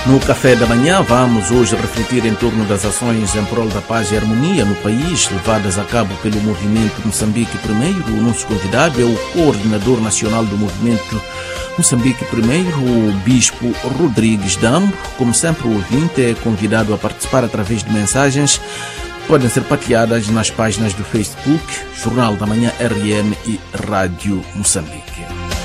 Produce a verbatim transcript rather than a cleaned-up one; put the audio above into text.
No Café da Manhã vamos hoje refletir em torno das ações em prol da paz e harmonia no país, levadas a cabo pelo Movimento Moçambique Primeiro. O nosso convidado é o coordenador nacional do Movimento Moçambique Primeiro, o Bispo Rodrigues Damo. Como sempre, o ouvinte é convidado a participar através de mensagens que podem ser partilhadas nas páginas do Facebook, Jornal da Manhã R N e Rádio Moçambique.